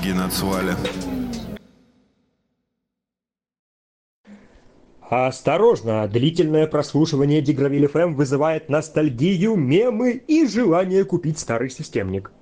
ноги нацвали. Осторожно! Длительное прослушивание Дигравиль ФМ вызывает ностальгию, мемы и желание купить старый системник.